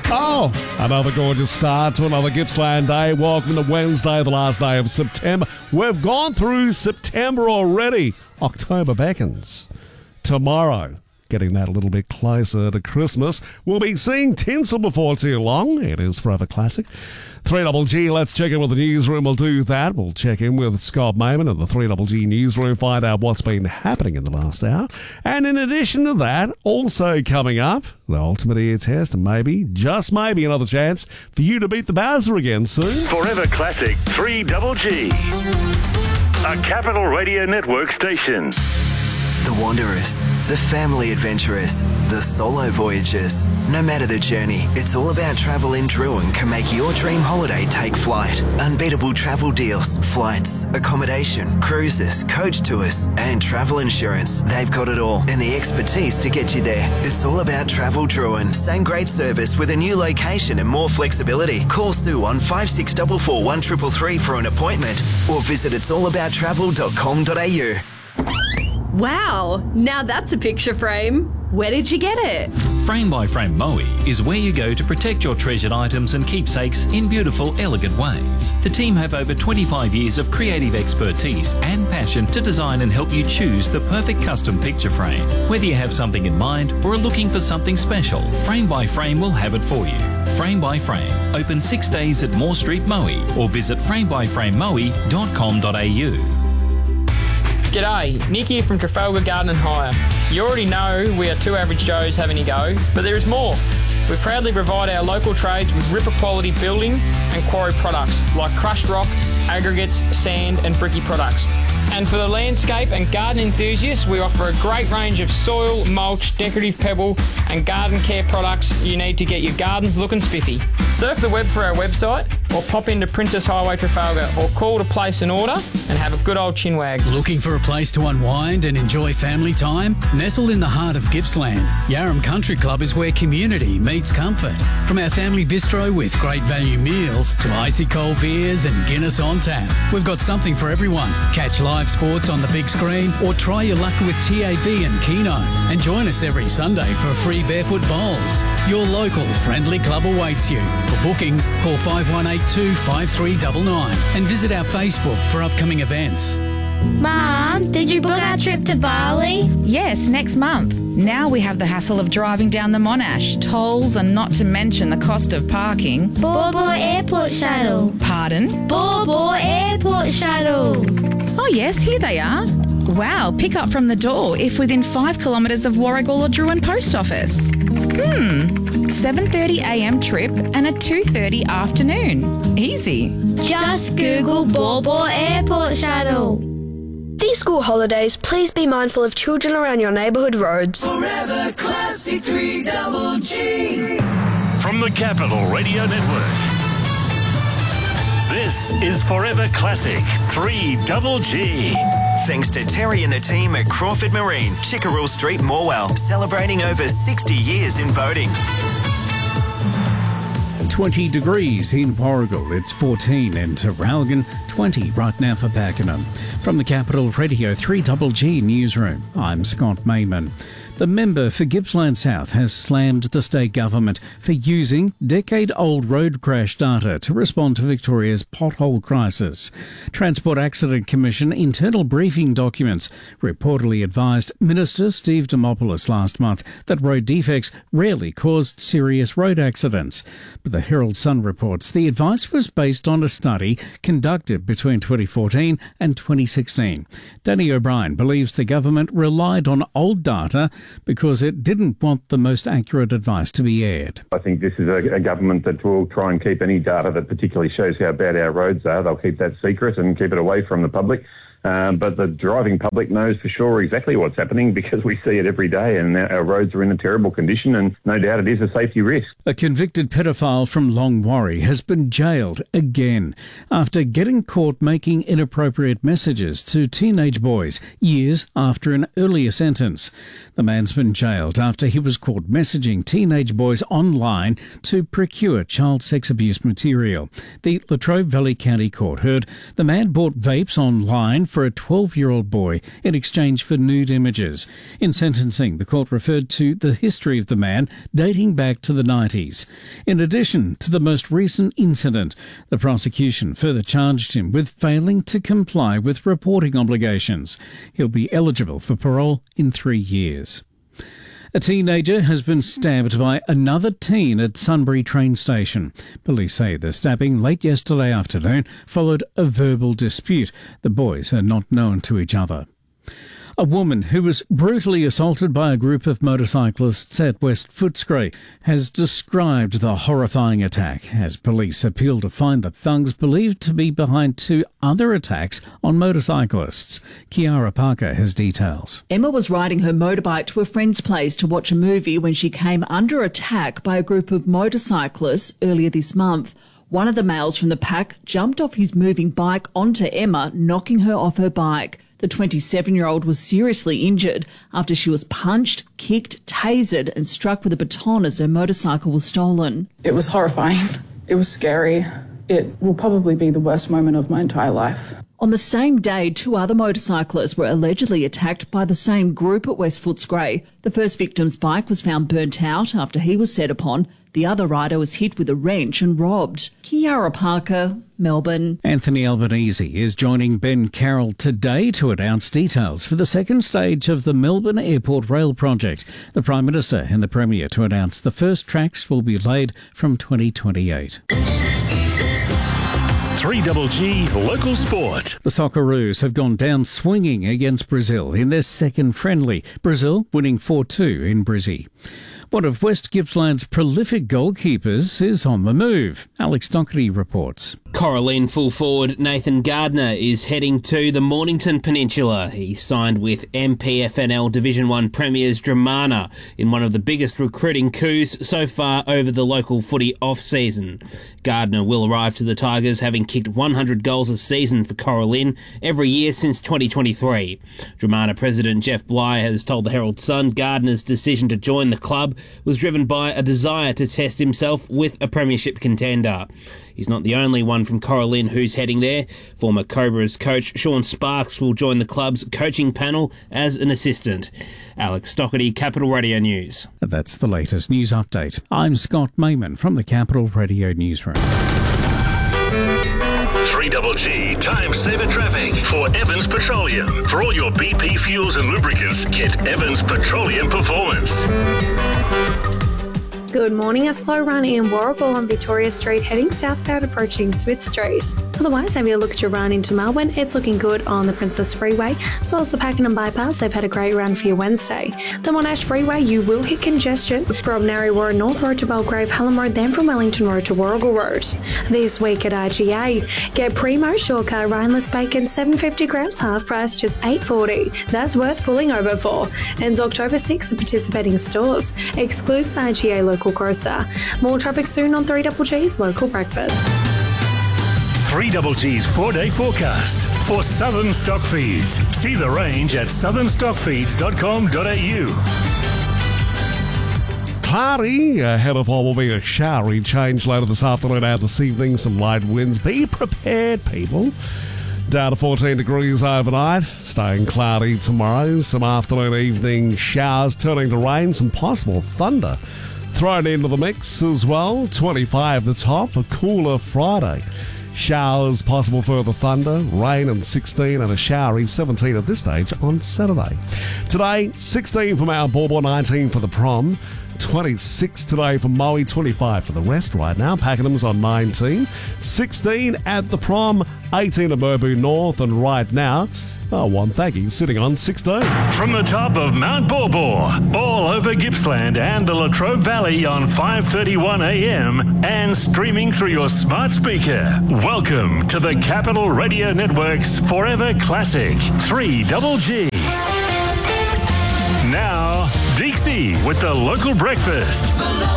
Oh, another gorgeous start to another Gippsland day. Welcome to Wednesday, the last day of September. We've gone through September already. October beckons. Tomorrow, getting that a little bit closer to Christmas, we'll be seeing tinsel before too long. It is Forever Classic. 3GG, let's check in with the newsroom. We'll do that. We'll check in with Scott Mayman of the 3GG newsroom, find out what's been happening in the last hour. And in addition to that, also coming up, the ultimate ear test, and maybe, just maybe, another chance for you to beat the Bowser again soon. Forever Classic 3GG, a Capital Radio Network station. The wanderers, the family adventurers, the solo voyagers. No matter the journey, it's all about travel in Druin can make your dream holiday take flight. Unbeatable travel deals, flights, accommodation, cruises, coach tours, and travel insurance. They've got it all and the expertise to get you there. It's all about Travel Druin. Same great service with a new location and more flexibility. Call Sue on 5644 1333 for an appointment or visit it'sallabouttravel.com.au. Wow, now that's a picture frame. Where did you get it? Frame by Frame Moe is where you go to protect your treasured items and keepsakes in beautiful, elegant ways. The team have over 25 years of creative expertise and passion to design and help you choose the perfect custom picture frame. Whether you have something in mind or are looking for something special, Frame by Frame will have it for you. Frame by Frame, open 6 days at Moore Street, Moe, or visit framebyframemoe.com.au. G'day, Nick here from Trafalgar Garden and Hire. You already know we are two average Joes having a go, but there is more. We proudly provide our local trades with ripper quality building and quarry products like crushed rock, aggregates, sand and bricky products. And for the landscape and garden enthusiasts, we offer a great range of soil, mulch, decorative pebble and garden care products you need to get your gardens looking spiffy. Surf the web for our website or pop into Princess Highway Trafalgar or call to place an order and have a good old chinwag. Looking for a place to unwind and enjoy family time? Nestled in the heart of Gippsland, Yarram Country Club is where community meets comfort. From our family bistro with great value meals to icy cold beers and Guinness on tap, we've got something for everyone. Catch live sports on the big screen or try your luck with TAB and Keno. And join us every Sunday for free barefoot bowls. Your local friendly club awaits you. For bookings, call 5182 5399 and visit our Facebook for upcoming events. Mum, did you book our trip to Bali? Yes, next month. Now we have the hassle of driving down the Monash, tolls and not to mention the cost of parking. Bor Bor Airport Shuttle. Pardon? Bor Bor Airport Shuttle. Oh yes, here they are. Wow, pick up from the door if within 5 kilometres of Warragul or Druin Post Office. 7:30am trip and a 2:30 afternoon. Easy. Just Google Bor Bor Airport Shuttle. These school holidays, please be mindful of children around your neighbourhood roads. Forever Classic 3GG. From the Capital Radio Network, this is Forever Classic 3GG. Thanks to Terry and the team at Crawford Marine, Chickerell Street, Morwell, celebrating over 60 years in boating. 20 degrees in Warragul, it's 14 in Terralgan, 20 right now for Pakenham. From the Capital Radio 3GG newsroom, I'm Scott Mayman. The member for Gippsland South has slammed the state government for using decade-old road crash data to respond to Victoria's pothole crisis. Transport Accident Commission internal briefing documents reportedly advised Minister Steve Dimopoulos last month that road defects rarely caused serious road accidents. But the Herald Sun reports the advice was based on a study conducted between 2014 and 2016. Danny O'Brien believes the government relied on old data because it didn't want the most accurate advice to be aired. I think this is a government that will try and keep any data that particularly shows how bad our roads are. They'll keep that secret and keep it away from the public. But the driving public knows for sure exactly what's happening because we see it every day and our roads are in a terrible condition and no doubt it is a safety risk. A convicted pedophile from Longwarry has been jailed again after getting caught making inappropriate messages to teenage boys years after an earlier sentence. The man's been jailed after he was caught messaging teenage boys online to procure child sex abuse material. The Latrobe Valley County Court heard the man bought vapes online for a 12-year-old boy in exchange for nude images. In sentencing, the court referred to the history of the man dating back to the 90s. In addition to the most recent incident, the prosecution further charged him with failing to comply with reporting obligations. He'll be eligible for parole in 3 years. A teenager has been stabbed by another teen at Sunbury train station. Police say the stabbing late yesterday afternoon followed a verbal dispute. The boys are not known to each other. A woman who was brutally assaulted by a group of motorcyclists at West Footscray has described the horrifying attack as police appeal to find the thugs believed to be behind 2 other attacks on motorcyclists. Kiara Parker has details. Emma was riding her motorbike to a friend's place to watch a movie when she came under attack by a group of motorcyclists earlier this month. One of the males from the pack jumped off his moving bike onto Emma, knocking her off her bike. The 27-year-old was seriously injured after she was punched, kicked, tasered and struck with a baton as her motorcycle was stolen. It was horrifying. It was scary. It will probably be the worst moment of my entire life. On the same day, 2 other motorcyclists were allegedly attacked by the same group at West Footscray. The first victim's bike was found burnt out after he was set upon. The other rider was hit with a wrench and robbed. Kiara Parker, Melbourne. Anthony Albanese is joining Ben Carroll today to announce details for the second stage of the Melbourne Airport Rail project. The Prime Minister and the Premier to announce the first tracks will be laid from 2028. 3GG Local Sport. The Socceroos have gone down swinging against Brazil in their second friendly, Brazil winning 4-2 in Brizzy. One of West Gippsland's prolific goalkeepers is on the move. Alex Doherty reports. Coralline full forward Nathan Gardner is heading to the Mornington Peninsula. He signed with MPFNL Division 1 premiers Dramana in one of the biggest recruiting coups so far over the local footy off-season. Gardner will arrive to the Tigers having kicked 100 goals a season for Coralline every year since 2023. Dramana President Jeff Bly has told the Herald Sun Gardner's decision to join the club was driven by a desire to test himself with a premiership contender. He's not the only one from Coralline who's heading there. Former Cobras coach Sean Sparks will join the club's coaching panel as an assistant. Alex Doherty, Capital Radio News. That's the latest news update. I'm Scott Mayman from the Capital Radio Newsroom. 3GG Time Saver Traffic for Evans Petroleum. For all your BP fuels and lubricants, get Evans Petroleum Performance. Good morning. A slow run in Warragul on Victoria Street heading southbound approaching Smith Street. Otherwise, having a look at your run into Melbourne, it's looking good on the Princess Freeway, as well as the Pakenham Bypass. They've had a great run for your Wednesday. The Monash Freeway, you will hit congestion from Narre North Road to Belgrave, Hallam Road, then from Wellington Road to Warragul Road. This week at RGA, get Primo Shortcut Rhineless Bacon 750 grams half price, just $8.40. That's worth pulling over for. Ends October 6th at participating stores. Excludes RGA local grocer. More traffic soon on 3GG's local breakfast. 3GG's 4-day forecast for Southern Stock Feeds. See the range at southernstockfeeds.com.au. Cloudy ahead of what will be a showery change later this afternoon and this evening. Some light winds. Be prepared, people. Down to 14 degrees overnight. Staying cloudy tomorrow. Some afternoon, evening showers turning to rain. Some possible thunder thrown into the mix as well. 25 the top. A cooler Friday. Showers, possible further thunder, rain and 16 and a showery 17 at this stage on Saturday. Today, 16 for Mount Baw, 19 for the Prom, 26 today for Moe, 25 for the rest right now. Pakenham's on 19, 16 at the Prom, 18 at Burbu North, and right now, Wonthaggi sitting on 16. From the top of Mount Baw, all over Gippsland and the Latrobe Valley on 5:31 a.m. and streaming through your smart speaker. Welcome to the Capital Radio Network's Forever Classic 3GG. Now, Dixie with the local breakfast.